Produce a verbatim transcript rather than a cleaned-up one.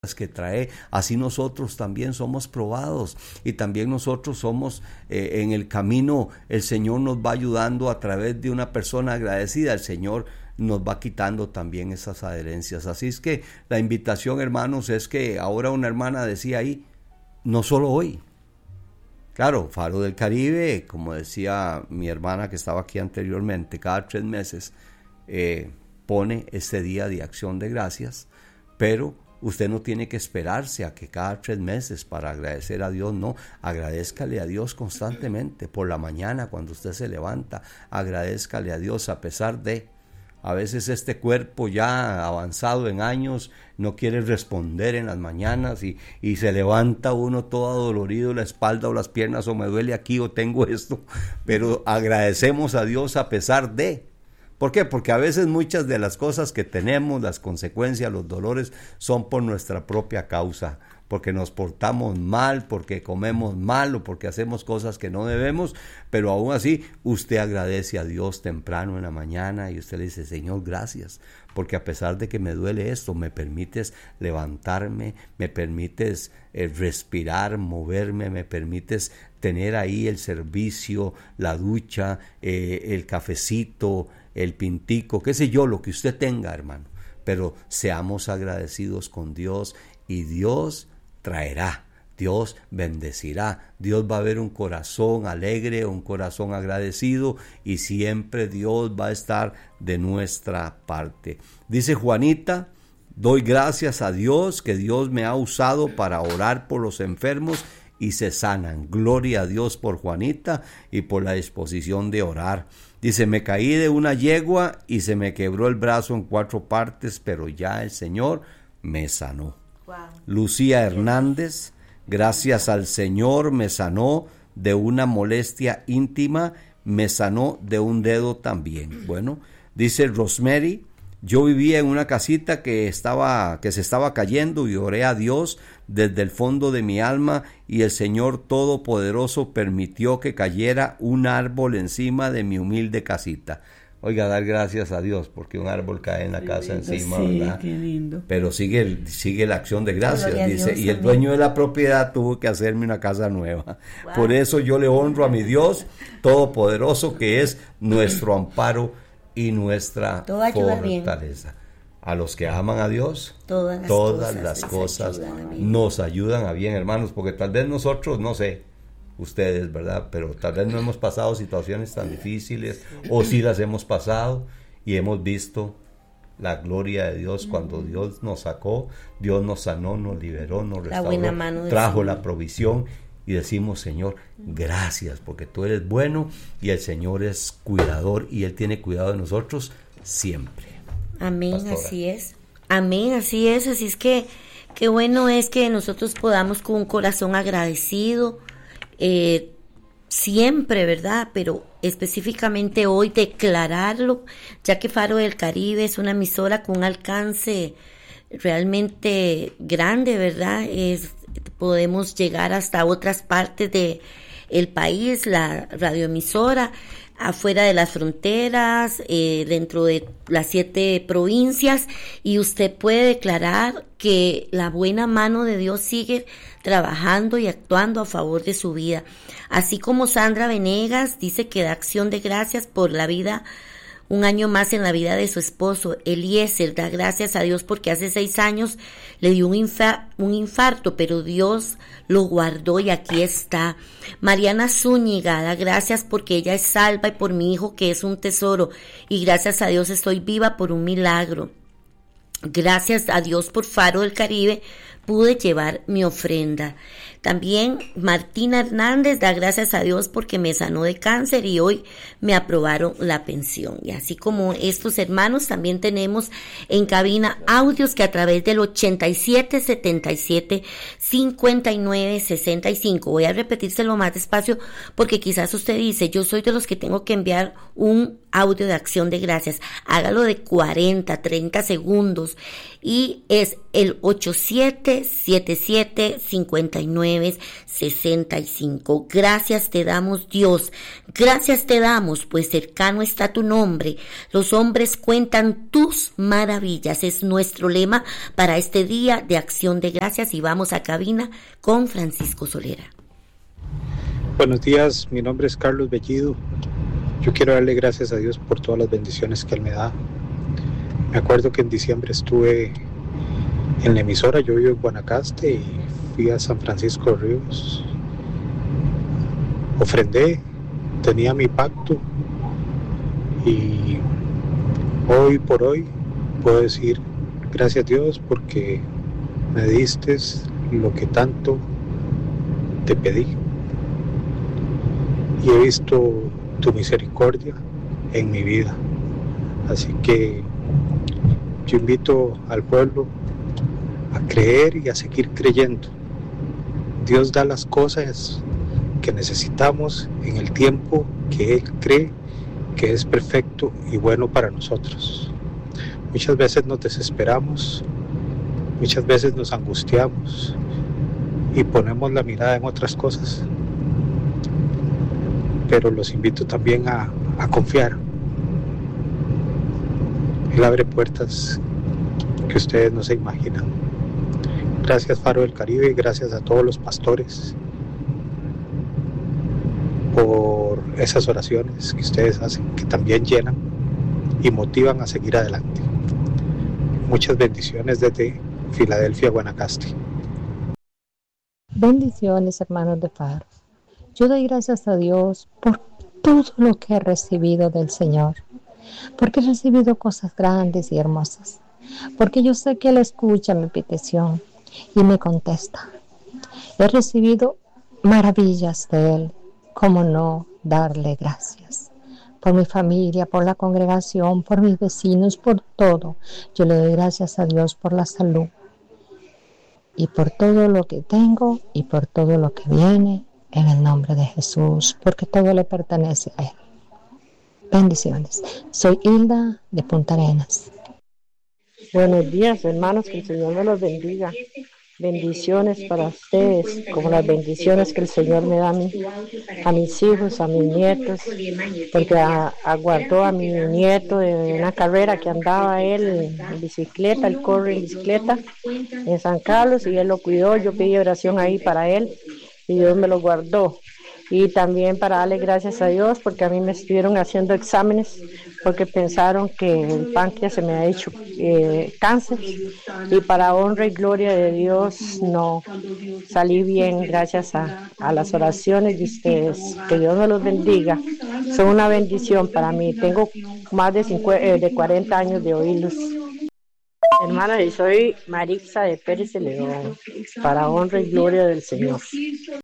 que trae, así nosotros también somos probados y también nosotros somos eh, en el camino, el Señor nos va ayudando a través de una persona agradecida, el Señor nos va quitando también esas adherencias. Así es que la invitación, hermanos, es que ahora una hermana decía ahí, no solo hoy, claro, Faro del Caribe, como decía mi hermana que estaba aquí anteriormente, cada tres meses eh, pone este día de acción de gracias, pero usted no tiene que esperarse a que cada tres meses para agradecer a Dios, no, agradézcale a Dios constantemente, por la mañana cuando usted se levanta, agradézcale a Dios a pesar de, a veces este cuerpo ya avanzado en años no quiere responder en las mañanas y, y se levanta uno todo adolorido, la espalda o las piernas, o me duele aquí o tengo esto, pero agradecemos a Dios a pesar de. ¿Por qué? Porque a veces muchas de las cosas que tenemos, las consecuencias, los dolores, son por nuestra propia causa, porque nos portamos mal, porque comemos mal o porque hacemos cosas que no debemos, pero aún así usted agradece a Dios temprano en la mañana y usted le dice, Señor, gracias, porque a pesar de que me duele esto, me permites levantarme, me permites eh, respirar, moverme, me permites tener ahí el servicio, la ducha, eh, el cafecito, el pintico, qué sé yo, lo que usted tenga, hermano, pero seamos agradecidos con Dios y Dios traerá, Dios bendecirá, Dios va a ver un corazón alegre, un corazón agradecido y siempre Dios va a estar de nuestra parte. Dice Juanita, doy gracias a Dios que Dios me ha usado para orar por los enfermos y se sanan. Gloria a Dios por Juanita y por la disposición de orar. Dice, me caí de una yegua y se me quebró el brazo en cuatro partes, pero ya el Señor me sanó. Wow. Lucía Hernández, gracias al Señor me sanó de una molestia íntima, me sanó de un dedo también. Bueno, dice Rosemary, yo vivía en una casita que estaba, que se estaba cayendo y oré a Dios desde el fondo de mi alma y el Señor Todopoderoso permitió que cayera un árbol encima de mi humilde casita. Oiga, dar gracias a Dios porque un árbol cae en la casa encima, sí, ¿verdad? Qué lindo. Pero sigue, sigue la acción de gracias, Gloria dice, Dios, y el amén. dueño de la propiedad tuvo que hacerme una casa nueva. Wow. Por eso yo le honro a mi Dios Todopoderoso, que es nuestro amparo y nuestra fortaleza. A los que aman a Dios, todas las todas cosas, las cosas ayudan nos ayudan a bien, hermanos, porque tal vez nosotros, no sé, ustedes, ¿verdad? Pero tal vez no hemos pasado situaciones tan difíciles, o sí las hemos pasado y hemos visto la gloria de Dios cuando Dios nos sacó, Dios nos sanó, nos liberó, nos restauró, trajo la provisión. Y decimos, Señor, gracias, porque tú eres bueno y el Señor es cuidador y Él tiene cuidado de nosotros siempre. Amén, Pastora. Así es. Amén, así es. Así es que qué bueno es que nosotros podamos con un corazón agradecido, eh, siempre, ¿verdad? Pero específicamente hoy declararlo, ya que Faro del Caribe es una emisora con un alcance realmente grande, ¿verdad? Es podemos llegar hasta otras partes de el país, la radioemisora, afuera de las fronteras, eh, dentro de las siete provincias, y usted puede declarar que la buena mano de Dios sigue trabajando y actuando a favor de su vida. Así como Sandra Venegas dice que da acción de gracias por la vida, un año más en la vida de su esposo, Eliezer, da gracias a Dios porque hace seis años le dio un, infa- un infarto, pero Dios lo guardó y aquí está. Mariana Zúñiga, da gracias porque ella es salva y por mi hijo que es un tesoro, y gracias a Dios estoy viva por un milagro. Gracias a Dios por Faro del Caribe pude llevar mi ofrenda. También Martina Hernández da gracias a Dios porque me sanó de cáncer y hoy me aprobaron la pensión. Y así como estos hermanos, también tenemos en cabina audios que a través del ochenta y siete, setenta y siete, cincuenta y nueve, sesenta y cinco. Voy a repetírselo más despacio porque quizás usted dice, yo soy de los que tengo que enviar un audio de acción de gracias. Hágalo de cuarenta, treinta segundos y es el ocho siete siete siete cinco nueve seis cinco. Gracias te damos, Dios, gracias te damos, pues cercano está tu nombre. Los hombres cuentan tus maravillas, es nuestro lema para este día de acción de gracias. Y vamos a cabina con Francisco Solera. Buenos días, mi nombre es Carlos Bellido. Yo quiero darle gracias a Dios por todas las bendiciones que Él me da. Me acuerdo que en diciembre estuve en la emisora, yo vivo en Guanacaste y fui a San Francisco de Ríos. Ofrendé, tenía mi pacto y hoy por hoy puedo decir gracias a Dios porque me diste lo que tanto te pedí. Y he visto tu misericordia en mi vida. Así que yo invito al pueblo a creer y a seguir creyendo. Dios da las cosas que necesitamos en el tiempo que Él cree que es perfecto y bueno para nosotros. Muchas veces nos desesperamos, muchas veces nos angustiamos y ponemos la mirada en otras cosas. Pero los invito también a, a confiar. Él abre puertas que ustedes no se imaginan. Gracias, Faro del Caribe, gracias a todos los pastores por esas oraciones que ustedes hacen, que también llenan y motivan a seguir adelante. Muchas bendiciones desde Filadelfia, Guanacaste. Bendiciones, hermanos de Faro. Yo doy gracias a Dios por todo lo que he recibido del Señor, porque he recibido cosas grandes y hermosas, porque yo sé que Él escucha mi petición y me contesta. He recibido maravillas de Él, cómo no darle gracias. Por mi familia, por la congregación, por mis vecinos, por todo. Yo le doy gracias a Dios por la salud y por todo lo que tengo y por todo lo que viene. En el nombre de Jesús, porque todo le pertenece a Él. Bendiciones. Soy Hilda de Punta Arenas. Buenos días, hermanos, que el Señor me los bendiga. Bendiciones para ustedes, como las bendiciones que el Señor me da a mí, a mis hijos, a mis nietos, porque a, aguardó a mi nieto de una carrera que andaba él en bicicleta, él corre en bicicleta en San Carlos y él lo cuidó. Yo pedí oración ahí para él y Dios me lo guardó. Y también para darle gracias a Dios porque a mí me estuvieron haciendo exámenes porque pensaron que el páncreas se me ha hecho eh, cáncer, y para honra y gloria de Dios no salí bien gracias a, a las oraciones de ustedes. Que Dios me los bendiga, son una bendición para mí. Tengo más de, cincuenta, eh, de cuarenta años de oírlos. Hermana, yo soy Marixa de Pérez de León, para honra y gloria del Señor.